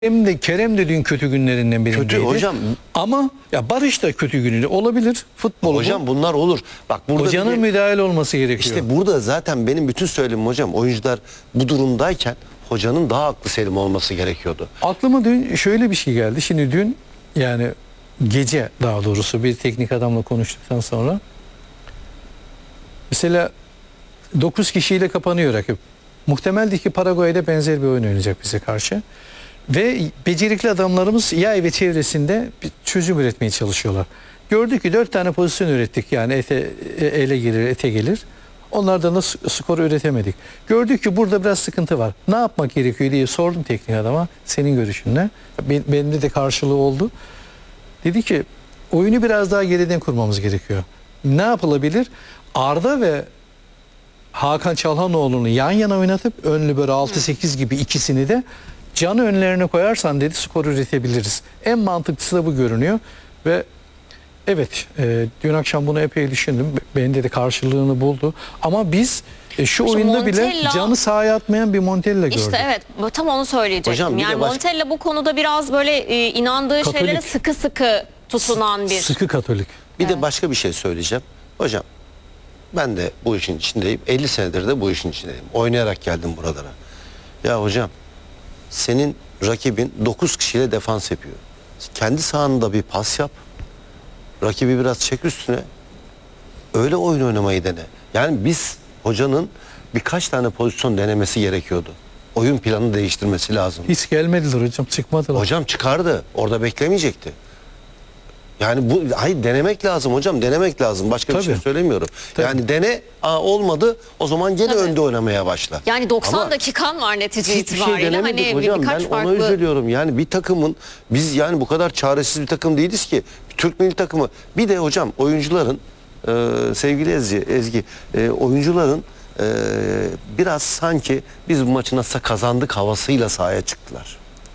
Kerem de dün kötü günlerinden birindeydi. Kötü hocam. Ama ya Barış da kötü günü olabilir. Futbol Hocam bunlar olur. Bak burada hocanın müdahil olması gerekiyor. İşte burada zaten benim bütün söylemim hocam, oyuncular bu durumdayken hocanın daha aklı selim olması gerekiyordu. Aklıma dün şöyle bir şey geldi. Şimdi dün yani gece daha doğrusu bir teknik adamla konuştuktan sonra mesela 9 kişiyle kapanıyor rakip. Muhtemeldir ki Paraguay'da benzer bir oyun oynayacak bize karşı. Ve becerikli adamlarımız yay ve çevresinde bir çözüm üretmeye çalışıyorlar. Gördük ki 4 tane pozisyon ürettik, yani ele gelir, ete gelir. Onlardan da skor üretemedik. Gördük ki burada biraz sıkıntı var. Ne yapmak gerekiyor diye sordum teknik adama, senin görüşünle. Benim de karşılığı oldu. Dedi ki oyunu biraz daha geriden kurmamız gerekiyor. Ne yapılabilir? Arda ve Hakan Çalhanoğlu'nu yan yana oynatıp önlü böyle 6-8 gibi ikisini de Can'ı önlerine koyarsan dedi skor üretebiliriz. En mantıklısı da bu görünüyor ve evet, dün akşam bunu epey düşündüm. Bende de karşılığını buldu. Ama biz şu oyunda bile Can'ı sahaya atmayan bir Montella gördük. İşte evet, tam onu söyleyecektim. Hocam, yani Montella bu konuda biraz böyle inandığı şeylere sıkı sıkı tutunan bir. Sıkı Katolik. Bir de başka bir şey söyleyeceğim. Hocam ben de bu işin içindeyim. 50 senedir de bu işin içindeyim. Oynayarak geldim buralara. Ya hocam, senin rakibin 9 kişiyle defans yapıyor. Kendi sahanda bir pas yap. Rakibi biraz çek üstüne. Öyle oyun oynamayı dene. Yani biz hocanın birkaç tane pozisyon denemesi gerekiyordu. Oyun planı değiştirmesi lazım. Hiç gelmediler hocam, çıkmadılar. Hocam çıkardı. Orada beklemeyecekti. Yani bu, hayır, denemek lazım hocam, denemek lazım. Başka bir şey söylemiyorum. Tabii. Yani dene, olmadı, o zaman gene önde oynamaya başla. Yani 90 dakikan var netice itibariyle. Şey hani hocam, ben ona üzülüyorum. Yani bir takımın, biz yani bu kadar çaresiz bir takım değiliz ki. Türk milli takımı. Bir de hocam oyuncuların, sevgili Ezgi, oyuncuların biraz sanki biz bu maçı nasıl kazandık havasıyla sahaya çıktılar.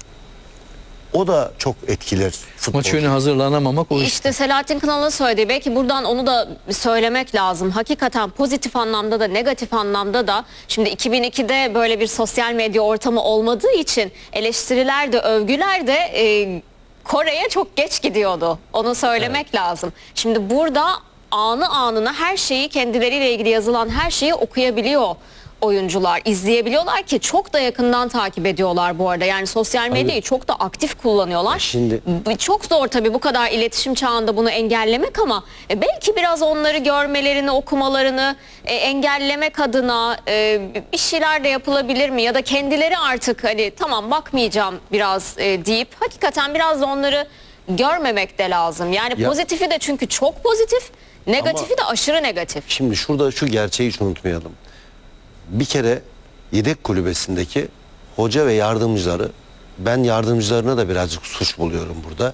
O da çok etkiler futbol. Maç yönü hazırlanamamak o işte. Selahattin Kınalı'nın söylediği, belki buradan onu da söylemek lazım. Hakikaten pozitif anlamda da negatif anlamda da, şimdi 2002'de böyle bir sosyal medya ortamı olmadığı için eleştiriler de övgüler de Kore'ye çok geç gidiyordu. Onu söylemek lazım. Şimdi burada anı anına her şeyi, kendileriyle ilgili yazılan her şeyi okuyabiliyor oyuncular, izleyebiliyorlar ki çok da yakından takip ediyorlar bu arada. Yani sosyal medyayı çok da aktif kullanıyorlar. Şimdi çok zor tabii bu kadar iletişim çağında bunu engellemek, ama belki biraz onları görmelerini, okumalarını engellemek adına bir şeyler de yapılabilir mi? Ya da kendileri artık hani tamam bakmayacağım biraz deyip hakikaten biraz da onları görmemek de lazım. Yani pozitifi de çünkü çok pozitif, negatifi de aşırı negatif. Şimdi şurada şu gerçeği hiç unutmayalım. Bir kere yedek kulübesindeki hoca ve yardımcıları, ben yardımcılarına da birazcık suç buluyorum burada.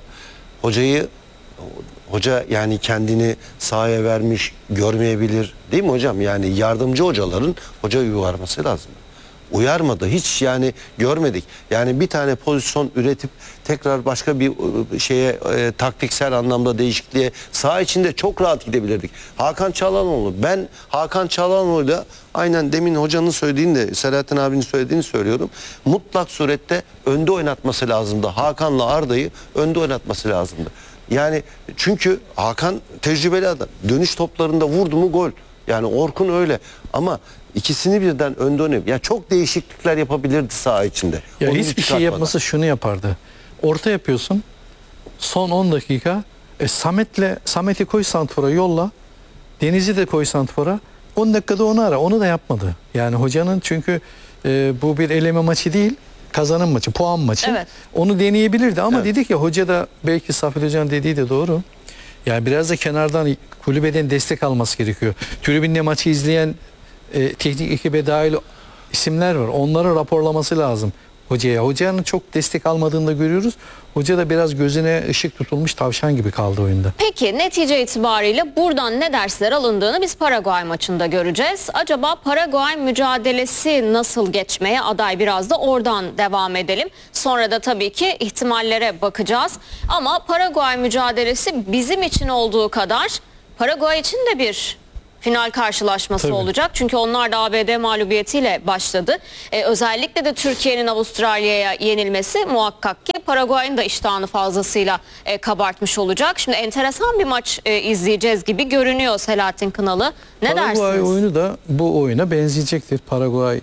Hoca yani kendini sahaya vermiş, görmeyebilir, değil mi hocam? Yani yardımcı hocaların hocayı uyarması lazım. Uyarmadı hiç, yani görmedik. Yani bir tane pozisyon üretip tekrar başka bir şeye taktiksel anlamda değişikliğe saha içinde çok rahat gidebilirdik. Hakan Çalhanoğlu, ben Hakan Çalhanoğlu'yla aynen demin hocanın söylediğini de Selahattin abinin söylediğini söylüyorum. Mutlak surette önde oynatması lazımdı. Hakan'la Arda'yı önde oynatması lazımdı. Yani çünkü Hakan tecrübeli adam. Dönüş toplarında vurdu mu gol. Yani Orkun öyle ama İkisini birden önde oynayıp ya çok değişiklikler yapabilirdi saha içinde. Ya hiçbir şey yapması şunu yapardı. Orta yapıyorsun. Son 10 dakika Samet'i koy santrfora, yolla. Deniz'i de koy santrfora. 10 dakikada onu ara. Onu da yapmadı. Yani hocanın, çünkü bu bir eleme maçı değil. Kazanım maçı, puan maçı. Evet. Onu deneyebilirdi ama dedi ki, hoca da belki Safet Hoca'nın dediği de doğru. Yani biraz da kenardan, kulübeden destek alması gerekiyor. Tribünde maçı izleyen teknik ekibe dahil isimler var. Onları raporlaması lazım hocaya. Hocanın çok destek almadığını da görüyoruz. Hoca da biraz gözüne ışık tutulmuş tavşan gibi kaldı oyunda. Peki netice itibariyle buradan ne dersler alındığını biz Paraguay maçında göreceğiz. Acaba Paraguay mücadelesi nasıl geçmeye aday? Biraz da oradan devam edelim. Sonra da tabii ki ihtimallere bakacağız. Ama Paraguay mücadelesi bizim için olduğu kadar Paraguay için de bir final karşılaşması Tabii. olacak. Çünkü onlar da ABD mağlubiyetiyle başladı. Özellikle de Türkiye'nin Avustralya'ya yenilmesi muhakkak ki Paraguay'ın da iştahını fazlasıyla kabartmış olacak. Şimdi enteresan bir maç izleyeceğiz gibi görünüyor Selahattin Kınalı. Ne Paraguay dersiniz? oyunu da bu oyuna benzeyecektir. Paraguay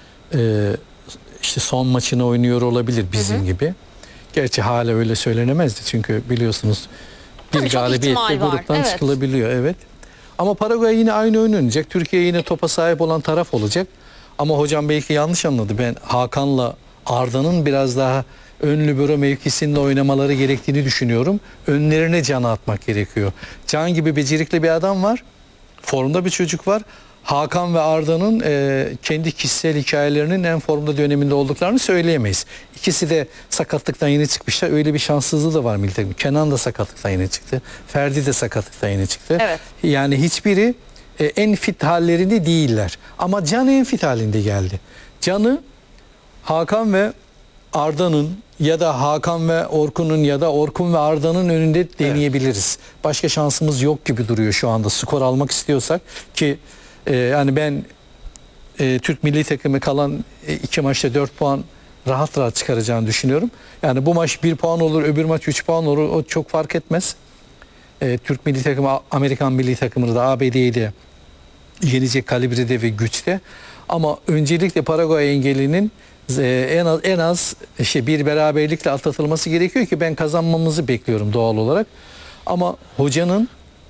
işte son maçını oynuyor olabilir bizim gibi. Gerçi hala öyle söylenemezdi çünkü biliyorsunuz bir Tabii çok galibiyetle ihtimal var, gruptan evet. çıkılabiliyor. Evet. Ama Paraguay yine aynı oyun oynayacak. Türkiye yine topa sahip olan taraf olacak. Ama hocam belki yanlış anladı. Ben Hakan'la Arda'nın biraz daha ön libero mevkisinde oynamaları gerektiğini düşünüyorum. Önlerine Can'ı atmak gerekiyor. Can gibi becerikli bir adam var. Formda bir çocuk var. Hakan ve Arda'nın kendi kişisel hikayelerinin en formda döneminde olduklarını söyleyemeyiz. İkisi de sakatlıktan yeni çıkmışlar. Öyle bir şanssızlığı da var milli takım. Kenan da sakatlıktan yeni çıktı. Ferdi de sakatlıktan yeni çıktı. Evet. Yani hiçbiri en fit hallerinde değiller. Ama Can en fit halinde geldi. Can'ı Hakan ve Arda'nın ya da Hakan ve Orkun'un ya da Orkun ve Arda'nın önünde deneyebiliriz. Başka şansımız yok gibi duruyor şu anda skor almak istiyorsak ki yani ben Türk milli takımı kalan 2 maçta 4 puan rahat rahat çıkaracağını düşünüyorum. Yani bu maç 1 puan olur, öbür maç 3 puan olur, o çok fark etmez. Türk milli takımı Amerikan milli takımını da ABD'yi de yenecek kalibrede ve güçte. Ama öncelikle Paraguay engelinin en az işte bir beraberlikle atlatılması gerekiyor ki ben kazanmamızı bekliyorum doğal olarak. Ama hocanın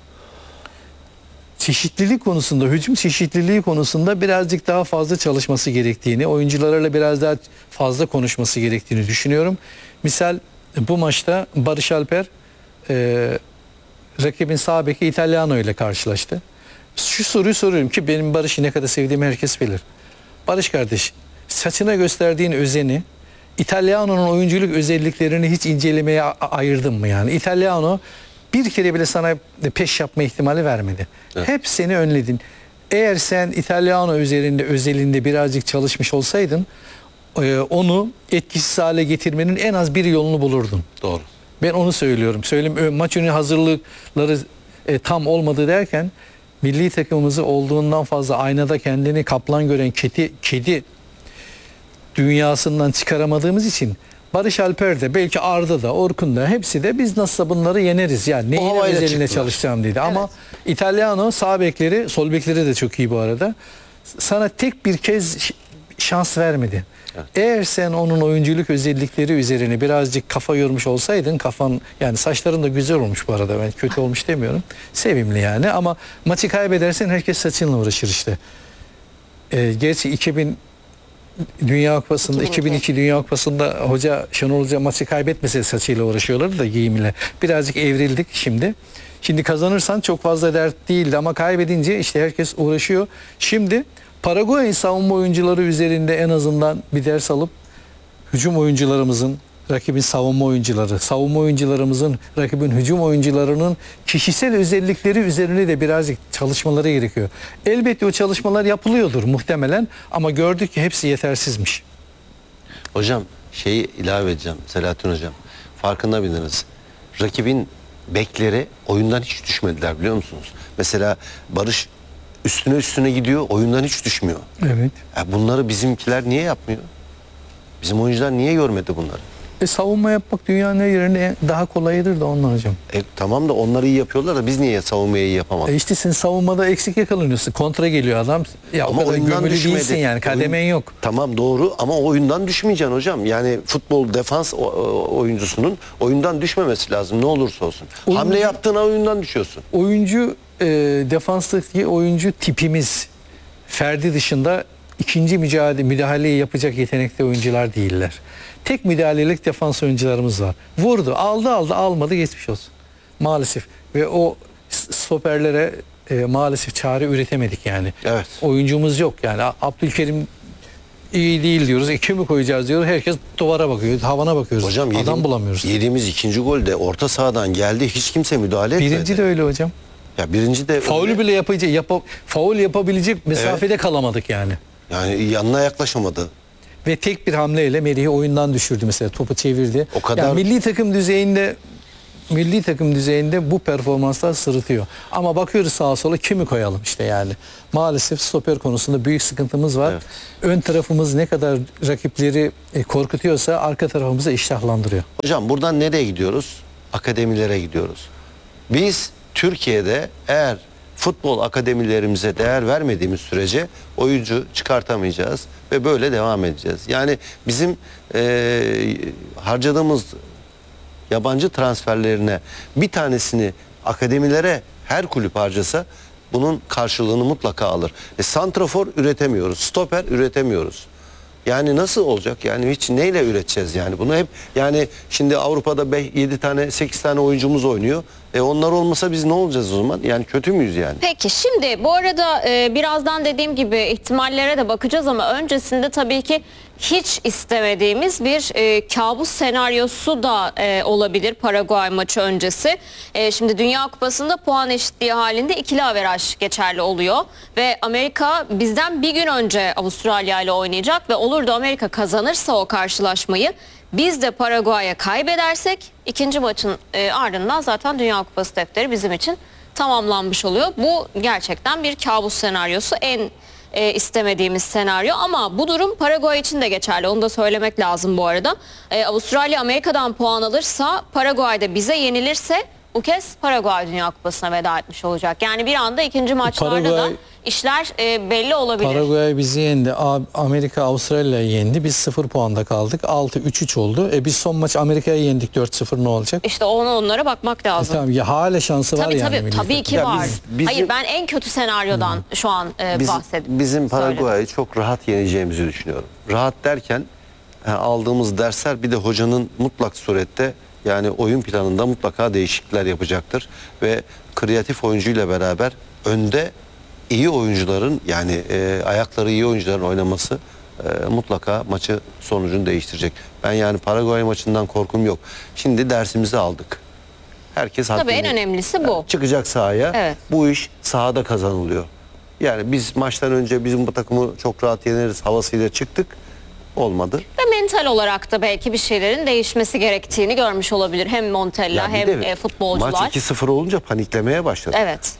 çeşitlilik konusunda, hücum çeşitliliği konusunda birazcık daha fazla çalışması gerektiğini, oyuncularla biraz daha fazla konuşması gerektiğini düşünüyorum. Misal bu maçta Barış Alper rakibin sağ beki Italiano ile karşılaştı. Şu soruyu soruyorum ki benim Barış'ı ne kadar sevdiğimi herkes bilir. Barış kardeş, saçına gösterdiğin özeni İtalyano'nun oyunculuk özelliklerini hiç incelemeye ayırdın mı yani? İtalyano bir kere bile sana peş yapma ihtimali vermedi. Evet. Hep seni önledin. Eğer sen İtalyano özelinde birazcık çalışmış olsaydın onu etkisiz hale getirmenin en az bir yolunu bulurdun. Doğru. Ben onu söylüyorum. Maç önü hazırlıkları tam olmadı derken milli takımımızı olduğundan fazla aynada kendini kaplan gören kedi dünyasından çıkaramadığımız için Barış Alper de belki Arda da Orkun da hepsi de biz nasılsa bunları yeneriz. Yani neyin havayla özeline çıktılar. çalışacağım dedi. Ama İtalyano sağ bekleri, sol bekleri de çok iyi bu arada. Sana tek bir kez şans vermedi. Evet. Eğer sen onun oyunculuk özellikleri üzerine birazcık kafa yormuş olsaydın, kafan yani saçların da güzel olmuş bu arada, ben kötü olmuş demiyorum. Sevimli yani ama maçı kaybedersen herkes saçınla uğraşır işte. Gerçi 2000 Dünya Kupası'nda 2002 Dünya Kupası'nda Şenol Hoca maçı kaybetmese saçıyla uğraşıyorlardı da giyimiyle. Birazcık evrildik şimdi. Şimdi kazanırsan çok fazla dert değildi ama kaybedince işte herkes uğraşıyor. Şimdi Paraguay'ın savunma oyuncuları üzerinde en azından bir ders alıp hücum oyuncularımızın, rakibin savunma oyuncularımızın, rakibin hücum oyuncularının kişisel özellikleri üzerine de birazcık çalışmaları gerekiyor. Elbette o çalışmalar yapılıyordur muhtemelen ama gördük ki hepsi yetersizmiş. Hocam şeyi ilave edeceğim Selahattin Hocam. Farkında biliniz. Rakibin bekleri oyundan hiç düşmediler biliyor musunuz? Mesela Barış üstüne gidiyor, oyundan hiç düşmüyor. Evet. Bunları bizimkiler niye yapmıyor? Bizim oyuncular niye görmedi bunları? Savunma yapmak dünyanın her yerinde daha kolayıdır da ondan hocam. Tamam da onlar iyi yapıyorlar da biz niye savunmayı iyi yapamadık? İşte sen savunmada eksik yakalanıyorsun. Kontra geliyor adam. Ya Ama o kadar oyundan gömülü düşmedi. değilsin yani. Kademen yok. Tamam doğru ama oyundan düşmeyeceksin hocam. Yani futbol defans oyuncusunun oyundan düşmemesi lazım ne olursa olsun. Hamle yaptığına oyundan düşüyorsun. Oyuncu defanstaki oyuncu tipimiz Ferdi dışında ikinci müdahaleyi yapacak yetenekli oyuncular değiller. Tek müdahalelik defans oyuncularımız var. Vurdu, aldı, almadı, geçmiş olsun. Maalesef. Ve o stoperlere maalesef çare üretemedik yani. Evet. Oyuncumuz yok yani. Abdülkerim iyi değil diyoruz. Kimi koyacağız diyoruz. Herkes duvara bakıyor, havana bakıyoruz. Hocam adam bulamıyoruz. Yediğimiz ikinci golde orta sahadan geldi. Hiç kimse müdahale etmedi. Birinci de öyle hocam. Ya birinci de Faulü bile faul yapabilecek mesafede kalamadık yani. yani yanına yaklaşamadı. Ve tek bir hamleyle Merih'i oyundan düşürdü mesela. Topu çevirdi. O kadar- Yani milli takım düzeyinde milli takım düzeyinde bu performanslar sırıtıyor. Ama bakıyoruz sağa sola kimi koyalım işte yani. Maalesef stoper konusunda büyük sıkıntımız var. Evet. Ön tarafımız ne kadar rakipleri korkutuyorsa arka tarafımızı iştahlandırıyor. Hocam buradan nereye gidiyoruz? Akademilere gidiyoruz. Biz Türkiye'de eğer futbol akademilerimize değer vermediğimiz sürece oyuncu çıkartamayacağız ve böyle devam edeceğiz. Yani bizim harcadığımız yabancı transferlerine bir tanesini akademilere her kulüp harcasa bunun karşılığını mutlaka alır. Santrafor üretemiyoruz, stoper üretemiyoruz. Yani nasıl olacak? Yani hiç neyle üreteceğiz yani? Bunu hep yani şimdi Avrupa'da 7 tane 8 tane oyuncumuz oynuyor. Onlar olmasa biz ne olacağız o zaman? Yani kötü müyüz yani? Peki şimdi bu arada birazdan dediğim gibi ihtimallere de bakacağız ama öncesinde tabii ki hiç istemediğimiz bir kabus senaryosu da olabilir Paraguay maçı öncesi. Şimdi Dünya Kupası'nda puan eşitliği halinde ikili averaj geçerli oluyor ve Amerika bizden bir gün önce Avustralya ile oynayacak ve olur da Amerika kazanırsa o karşılaşmayı, biz de Paraguay'a kaybedersek ikinci maçın ardından zaten Dünya Kupası defteri bizim için tamamlanmış oluyor. Bu gerçekten bir kabus senaryosu, en istemediğimiz senaryo ama bu durum Paraguay için de geçerli. Onu da söylemek lazım bu arada. Avustralya Amerika'dan puan alırsa, Paraguay'da bize yenilirse bu kez Paraguay Dünya Kupası'na veda etmiş olacak. Yani bir anda ikinci maçlarda da işler belli olabilir. Paraguay bizi yendi. Amerika Avustralya'yı yendi. Biz 0 puanda kaldık. 6-3-3 oldu. Biz son maç Amerika'yı yendik 4-0, ne olacak? İşte onlara bakmak lazım. Tabii ya, hala şansı var yani. Tabii ki Ya var. bizim- Hayır, ben en kötü senaryodan şu an bahsediyorum. Bizim Paraguay'ı çok rahat yeneceğimizi düşünüyorum. Rahat derken aldığımız dersler, bir de hocanın mutlak surette yani oyun planında mutlaka değişiklikler yapacaktır ve kreatif oyuncuyla beraber önde iyi oyuncuların yani ayakları iyi oyuncuların oynaması mutlaka maçı sonucunu değiştirecek. Ben yani Paraguay maçından korkum yok. Şimdi dersimizi aldık. Herkes Tabii en haddini- önemlisi bu. Çıkacak sahaya. Evet. Bu iş sahada kazanılıyor. Yani biz maçtan önce bizim bu takımı çok rahat yeneriz havasıyla çıktık. Olmadı. Ve mental olarak da belki bir şeylerin değişmesi gerektiğini görmüş olabilir. Hem Montella Ya bir hem de futbolcular. Maç 2-0 olunca paniklemeye başladı. Evet.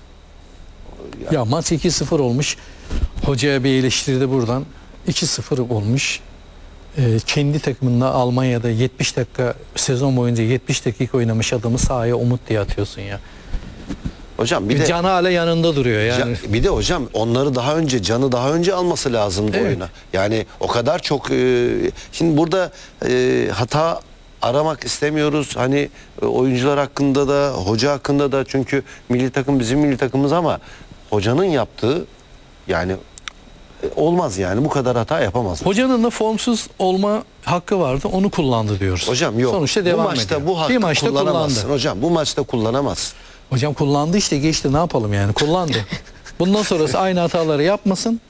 Ya maç 2-0 olmuş. Hocaya bir eleştiri de buradan. 2-0 olmuş. Kendi takımında Almanya'da 70 dakika sezon boyunca 70 dakika oynamış adamı sahaya umut diye atıyorsun ya. Hocam bir de Can hala yanında duruyor yani. bir de hocam onları Can'ı daha önce alması lazımdı Evet. oyuna. Yani o kadar çok şimdi burada hata aramak istemiyoruz. Hani oyuncular hakkında da hoca hakkında da, çünkü milli takım bizim milli takımımız ama hocanın yaptığı yani olmaz yani, bu kadar hata yapamaz. Hocanın da formsuz olma hakkı vardı. Onu kullandı diyoruz. Hocam yok. Sonuçta Bu devam maçta ediyor. bu hakkı Bir maçta kullanamazsın. kullandı. Hocam bu maçta kullanamazsın. Hocam kullandı işte, geçti, ne yapalım yani, kullandı. Bundan sonrası aynı hataları yapmasın.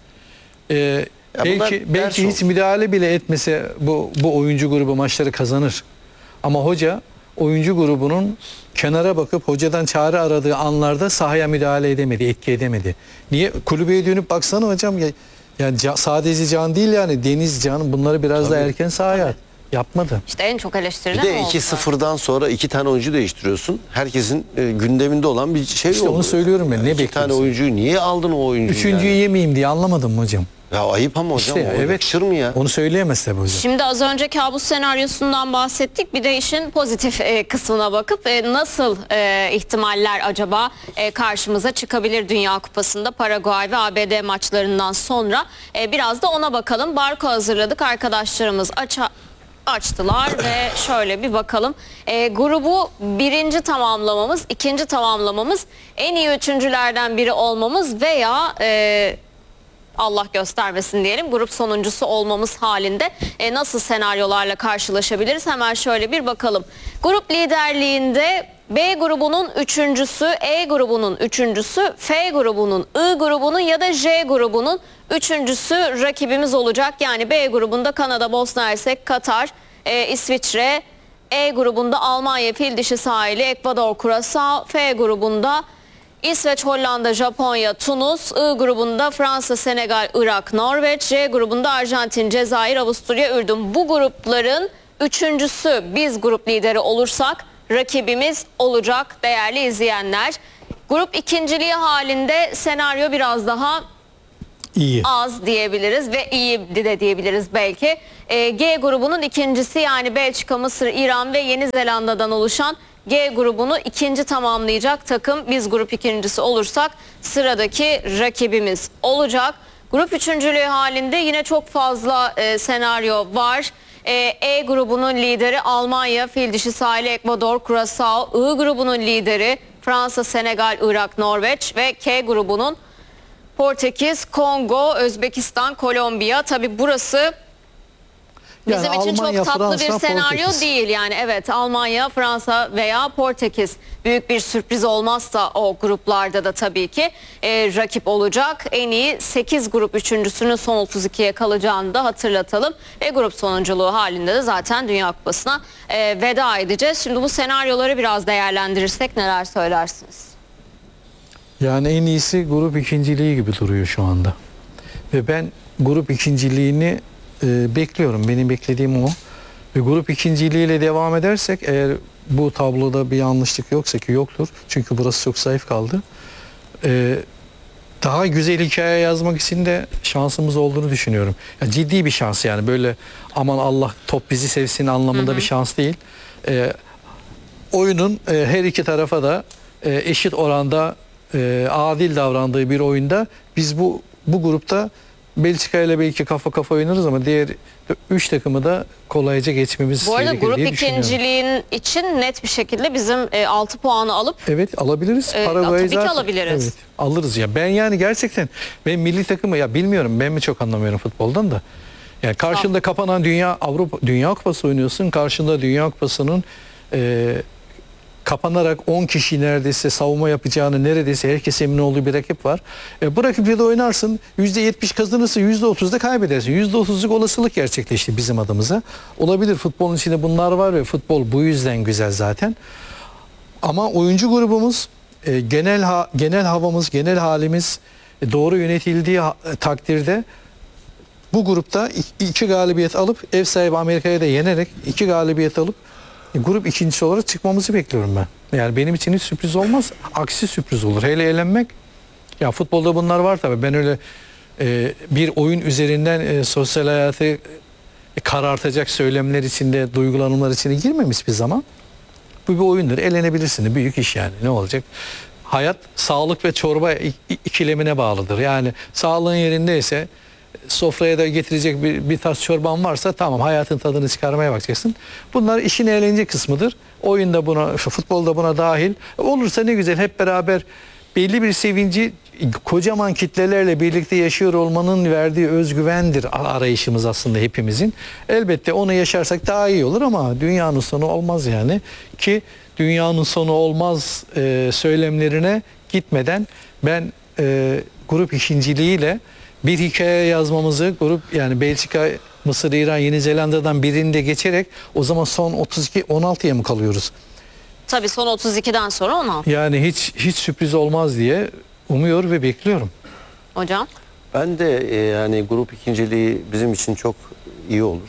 bunlar ders Belki hiç olur. müdahale bile etmese bu oyuncu grubu maçları kazanır. Ama hoca oyuncu grubunun kenara bakıp hocadan çare aradığı anlarda sahaya müdahale edemedi, etki edemedi. Niye? Kulübeye dönüp baksana hocam ya, yani sadece Can değil yani, Deniz, Can, bunları biraz daha erken sahaya at. Yapmadı. İşte en çok Bir eleştirilen de o oldu. 2-0'dan sonra 2 tane oyuncu değiştiriyorsun. Herkesin gündeminde olan bir şey İşte oldu. onu söylüyorum ben. Ne 2 tane bekliyorsun? oyuncuyu niye aldın o oyuncuyu? Üçüncüyü yani? yemeyeyim diye, anlamadım mı hocam? Ya ayıp ama hocam. İşte o evet. yakışır mı ya? Onu söyleyemez tabii hocam. Şimdi az önce kabus senaryosundan bahsettik. Bir de işin pozitif kısmına bakıp nasıl ihtimaller acaba karşımıza çıkabilir Dünya Kupası'nda Paraguay ve ABD maçlarından sonra. Biraz da ona bakalım. Barko hazırladık. Arkadaşlarımız açtılar ve şöyle bir bakalım. Grubu birinci tamamlamamız, ikinci tamamlamamız, en iyi üçüncülerden biri olmamız veya Allah göstermesin diyelim, grup sonuncusu olmamız halinde nasıl senaryolarla karşılaşabiliriz? Hemen şöyle bir bakalım. Grup liderliğinde B grubunun üçüncüsü, E grubunun üçüncüsü, F grubunun, I grubunun ya da J grubunun üçüncüsü rakibimiz olacak. Yani B grubunda Kanada, Bosna Hersek, Katar, İsviçre, E grubunda Almanya, Fildişi sahili, Ekvador, Kurasao, F grubunda İsveç, Hollanda, Japonya, Tunus, I grubunda Fransa, Senegal, Irak, Norveç, J grubunda Arjantin, Cezayir, Avusturya, Ürdün. Bu grupların üçüncüsü biz grup lideri olursak rakibimiz olacak değerli izleyenler. Grup ikinciliği halinde senaryo biraz daha İyi. az diyebiliriz ve iyi de diyebiliriz belki. G grubunun ikincisi, yani Belçika, Mısır, İran ve Yeni Zelanda'dan oluşan G grubunu ikinci tamamlayacak takım biz grup ikincisi olursak sıradaki rakibimiz olacak. Grup üçüncülüğü halinde yine çok fazla senaryo var. E grubunun lideri Almanya, Fil Dişi Sahili, Ekvador, Curaçao. I grubunun lideri Fransa, Senegal, Irak, Norveç ve K grubunun Portekiz, Kongo, Özbekistan, Kolombiya. Tabi burası bizim için Almanya, çok tatlı Fransa, bir senaryo Portekiz. değil. Yani evet, Almanya, Fransa veya Portekiz büyük bir sürpriz olmazsa o gruplarda da tabii ki rakip olacak. En iyi 8 grup üçüncüsünün son 32'ye kalacağını da hatırlatalım. Ve grup sonunculuğu halinde de zaten Dünya Kupası'na veda edeceğiz. Şimdi bu senaryoları biraz değerlendirirsek neler söylersiniz? Yani en iyisi grup ikinciliği gibi duruyor şu anda. Ve ben grup ikinciliğini bekliyorum. Benim beklediğim o. Ve grup ikinciliğiyle devam edersek, eğer bu tabloda bir yanlışlık yoksa, ki yoktur. Çünkü burası çok zayıf kaldı. Daha güzel hikaye yazmak için de şansımız olduğunu düşünüyorum. Ya ciddi bir şans, yani böyle aman Allah top bizi sevsin anlamında bir şans değil. Oyunun her iki tarafa da eşit oranda adil davrandığı bir oyunda biz bu grupta Belçika ile belki kafa kafa oynarız ama diğer 3 takımı da kolayca geçmemiz Bu arada gerekir grup diye düşünüyorum. ikinciliğin için net bir şekilde bizim 6 puanı alıp Evet, alabiliriz. tabii ki alabiliriz. Evet, alırız ya. Ben yani gerçekten ben milli takımı, ya bilmiyorum, ben mi çok anlamıyorum futboldan da. Yani karşında kapanan Dünya Kupası oynuyorsun. Karşında Dünya Kupası'nın kapanarak 10 kişi neredeyse savunma yapacağını neredeyse herkes emin olduğu bir rakip var. Bu rakiple de oynarsın. %70 kazanırsın, %30 da kaybedersin. %30'luk olasılık gerçekleşti bizim adımıza. Olabilir, futbolun içinde bunlar var ve futbol bu yüzden güzel zaten. Ama oyuncu grubumuz, genel havamız, genel halimiz doğru yönetildiği takdirde bu grupta 2 galibiyet alıp ev sahibi Amerika'ya da yenerek 2 galibiyet alıp grup ikincisi olarak çıkmamızı bekliyorum ben. Yani benim için hiç sürpriz olmaz. Aksi sürpriz olur. Hele elenmek. Ya futbolda bunlar var tabii. Ben öyle bir oyun üzerinden sosyal hayatı karartacak söylemler içinde, duygulanımlar içine girmemiş bir zaman. Bu bir oyundur. Elenebilirsin. Büyük iş yani. Ne olacak? Hayat sağlık ve çorba ikilemine bağlıdır. Yani sağlığın yerindeyse, sofraya da getirecek bir tas çorban varsa tamam, hayatın tadını çıkarmaya bakacaksın. Bunlar işin eğlence kısmıdır. Oyunda buna, futbolda buna dahil. Olursa ne güzel, hep beraber belli bir sevinci kocaman kitlelerle birlikte yaşıyor olmanın verdiği özgüvendir arayışımız aslında hepimizin. Elbette onu yaşarsak daha iyi olur ama dünyanın sonu olmaz yani. Ki dünyanın sonu olmaz söylemlerine gitmeden ben grup ikinciliğiyle bir hikaye yazmamızı, yani Belçika, Mısır, İran, Yeni Zelanda'dan birinde geçerek o zaman son 16'ya mı kalıyoruz? tabii son 32'den sonra 16. Yani hiç sürpriz olmaz diye umuyor ve bekliyorum. Hocam? Ben de yani grup ikinciliği bizim için çok iyi olur.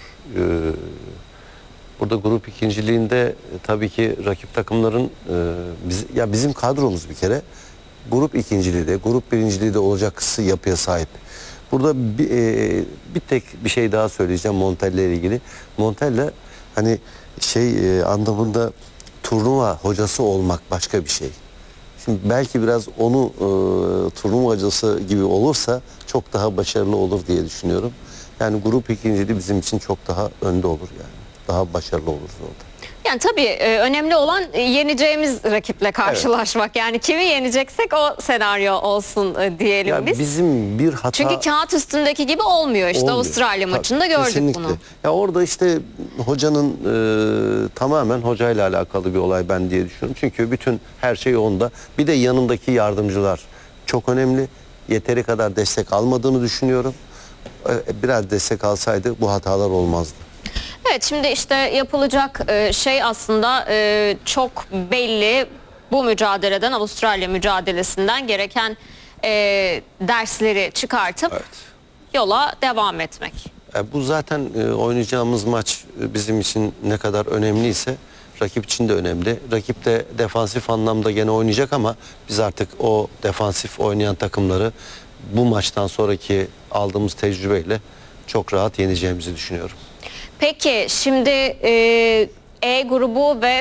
Burada grup ikinciliğinde tabii ki rakip takımların bizim kadromuz bir kere grup ikinciliği de grup birinciliği de olacak yapıya sahip. Burada bir tek bir şey daha söyleyeceğim Montella ile ilgili. Montella hani anlamında turnuva hocası olmak başka bir şey. Şimdi belki biraz onu turnuva hocası gibi olursa çok daha başarılı olur diye düşünüyorum. Yani grup ikinciliği bizim için çok daha önde olur yani. Daha başarılı oluruz orada. Yani tabii önemli olan yeneceğimiz rakiple karşılaşmak. Evet. Yani kimi yeneceksek o senaryo olsun diyelim ya biz. Bizim bir hata... Çünkü kağıt üstündeki gibi olmuyor. İşte olmuyor. Avustralya maçında gördük kesinlikle bunu. Ya orada işte hocanın tamamen hocayla alakalı bir olay ben diye düşünüyorum. Çünkü bütün her şey onda. Bir de yanındaki yardımcılar çok önemli. Yeteri kadar destek almadığını düşünüyorum. Biraz destek alsaydı bu hatalar olmazdı. Evet, şimdi işte yapılacak şey aslında çok belli. Bu mücadeleden, Avustralya mücadelesinden gereken dersleri çıkartıp yola devam etmek. Bu zaten oynayacağımız maç bizim için ne kadar önemliyse rakip için de önemli. Rakip de defansif anlamda gene oynayacak ama biz artık o defansif oynayan takımları bu maçtan sonraki aldığımız tecrübeyle çok rahat yeneceğimizi düşünüyorum. Peki şimdi E grubu ve